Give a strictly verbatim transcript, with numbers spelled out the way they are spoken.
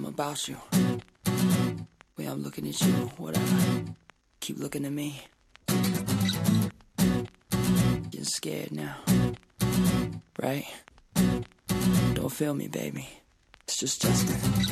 something about you. Way I'm looking at you, whatever. Keep looking at me. Getting scared now. Right? Don't feel me, baby. It's just Justin.